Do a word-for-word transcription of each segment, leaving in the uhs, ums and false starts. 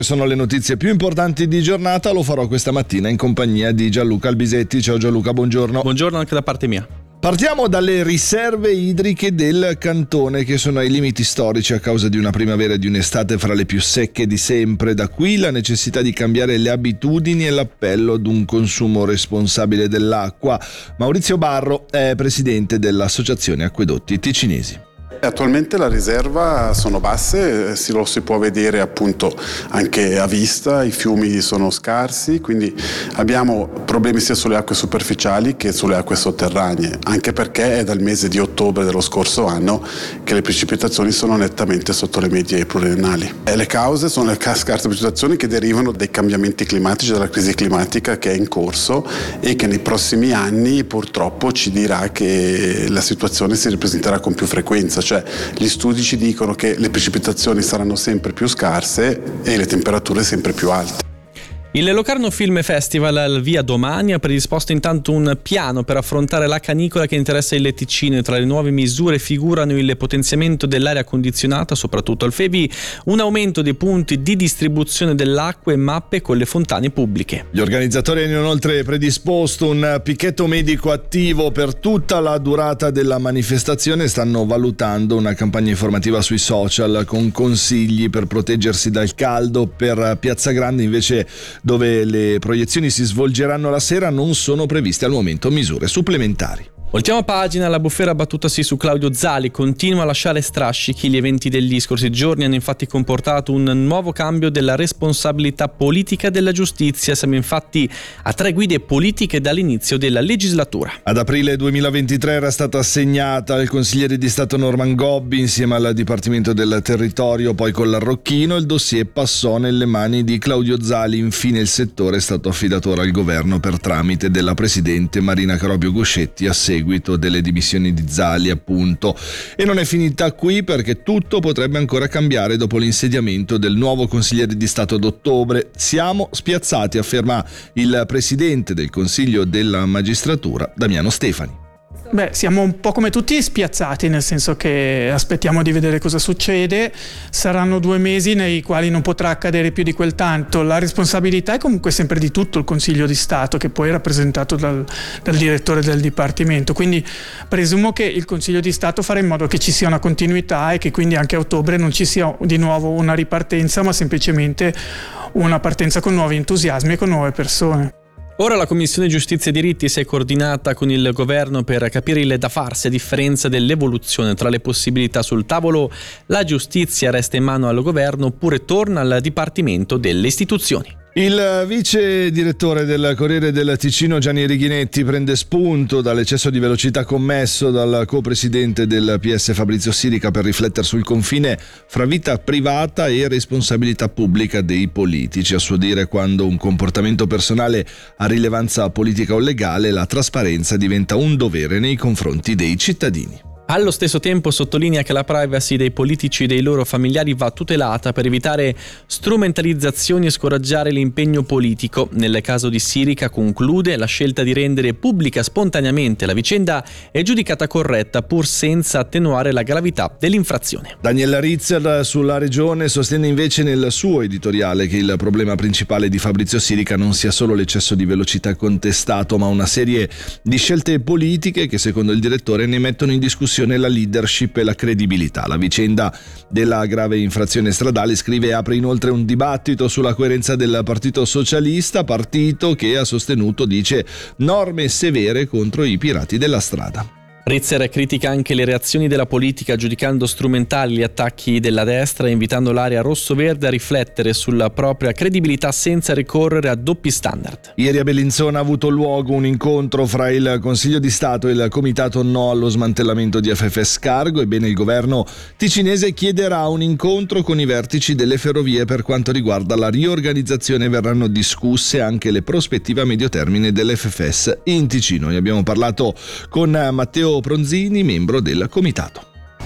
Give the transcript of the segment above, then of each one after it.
Sono le notizie più importanti di giornata, lo farò questa mattina in compagnia di Gianluca Albisetti. Ciao Gianluca, buongiorno. Buongiorno anche da parte mia. Partiamo dalle riserve idriche del Cantone, che sono ai limiti storici a causa di una primavera e di un'estate fra le più secche di sempre. Da qui la necessità di cambiare le abitudini e l'appello ad un consumo responsabile dell'acqua. Maurizio Barro è presidente dell'Associazione Acquedotti Ticinesi. Attualmente la riserva sono basse, si lo si può vedere appunto anche a vista, i fiumi sono scarsi, quindi abbiamo problemi sia sulle acque superficiali che sulle acque sotterranee, anche perché è dal mese di ottobre dello scorso anno che le precipitazioni sono nettamente sotto le medie pluriennali. E le cause sono le scarse precipitazioni che derivano dai cambiamenti climatici, dalla crisi climatica che è in corso e che nei prossimi anni purtroppo ci dirà che la situazione si ripresenterà con più frequenza. Cioè, gli studi ci dicono che le precipitazioni saranno sempre più scarse e le temperature sempre più alte. Il Locarno Film Festival al via domani ha predisposto intanto un piano per affrontare la canicola che interessa il Ticino e tra le nuove misure figurano il potenziamento dell'aria condizionata, soprattutto al Fevi, un aumento dei punti di distribuzione dell'acqua e mappe con le fontane pubbliche. Gli organizzatori hanno inoltre predisposto un picchetto medico attivo per tutta la durata della manifestazione e stanno valutando una campagna informativa sui social con consigli per proteggersi dal caldo. Per Piazza Grande invece, dove le proiezioni si svolgeranno la sera, non sono previste al momento misure supplementari. Voltiamo pagina, la bufera battutasi su Claudio Zali continua a lasciare strascichi. Gli eventi degli scorsi giorni hanno infatti comportato un nuovo cambio della responsabilità politica della giustizia. Siamo infatti a tre guide politiche dall'inizio della legislatura. Ad aprile duemilaventitré era stata assegnata al consigliere di Stato Norman Gobbi insieme al Dipartimento del Territorio, poi con l'Arrocchino. Il dossier passò nelle mani di Claudio Zali. Infine il settore è stato affidato ora al governo per tramite della presidente Marina Carobio Guscetti a seguito delle dimissioni di Zali, appunto. E non è finita qui, perché tutto potrebbe ancora cambiare dopo l'insediamento del nuovo consigliere di Stato ad ottobre. Siamo spiazzati, afferma il presidente del Consiglio della Magistratura, Damiano Stefani. Beh, siamo un po' come tutti spiazzati, nel senso che aspettiamo di vedere cosa succede. Saranno due mesi nei quali non potrà accadere più di quel tanto. La responsabilità è comunque sempre di tutto il Consiglio di Stato, che poi è rappresentato dal, dal direttore del Dipartimento. Quindi presumo che il Consiglio di Stato farà in modo che ci sia una continuità e che quindi anche a ottobre non ci sia di nuovo una ripartenza, ma semplicemente una partenza con nuovi entusiasmi e con nuove persone. Ora la Commissione Giustizia e Diritti si è coordinata con il governo per capire il da farsi a differenza dell'evoluzione tra le possibilità sul tavolo. La giustizia resta in mano al governo oppure torna al Dipartimento delle Istituzioni. Il vice direttore del Corriere del Ticino Gianni Righinetti prende spunto dall'eccesso di velocità commesso dal co-presidente del P S Fabrizio Sirica per riflettere sul confine fra vita privata e responsabilità pubblica dei politici. A suo dire, quando un comportamento personale ha rilevanza politica o legale, la trasparenza diventa un dovere nei confronti dei cittadini. Allo stesso tempo sottolinea che la privacy dei politici e dei loro familiari va tutelata per evitare strumentalizzazioni e scoraggiare l'impegno politico. Nel caso di Sirica, conclude, la scelta di rendere pubblica spontaneamente la vicenda è giudicata corretta pur senza attenuare la gravità dell'infrazione. Daniel Rizzer sulla Regione sostiene invece nel suo editoriale che il problema principale di Fabrizio Sirica non sia solo l'eccesso di velocità contestato, ma una serie di scelte politiche che, secondo il direttore, ne mettono in discussione la leadership e la credibilità. La vicenda della grave infrazione stradale, scrive, apre inoltre un dibattito sulla coerenza del Partito Socialista, partito che ha sostenuto, dice, norme severe contro i pirati della strada. Rizzer critica anche le reazioni della politica, giudicando strumentali gli attacchi della destra e invitando l'area rosso-verde a riflettere sulla propria credibilità senza ricorrere a doppi standard. Ieri a Bellinzona ha avuto luogo un incontro fra il Consiglio di Stato e il Comitato No allo smantellamento di F F S Cargo. Ebbene, il governo ticinese chiederà un incontro con i vertici delle ferrovie per quanto riguarda la riorganizzazione. Verranno discusse anche le prospettive a medio termine dell'F F S in Ticino. Ne abbiamo parlato con Matteo Pronzini, membro del comitato.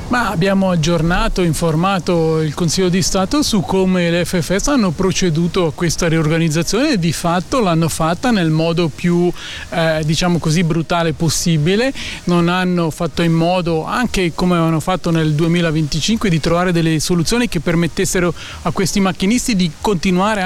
Ma abbiamo aggiornato, informato il Consiglio di Stato su come le F F S hanno proceduto a questa riorganizzazione e di fatto l'hanno fatta nel modo più eh, diciamo così brutale possibile. Non hanno fatto in modo, anche come avevano fatto nel duemilaventicinque, di trovare delle soluzioni che permettessero a questi macchinisti di continuare